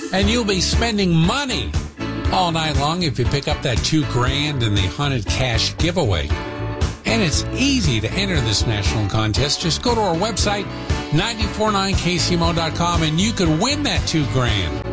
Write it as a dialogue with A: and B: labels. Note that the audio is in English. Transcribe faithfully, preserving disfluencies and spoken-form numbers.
A: And you'll be spending money all night long if you pick up that two grand in the Haunted Cash giveaway. And it's easy to enter this national contest. Just go to our website, nine four nine K C M O dot com, and you could win that two grand.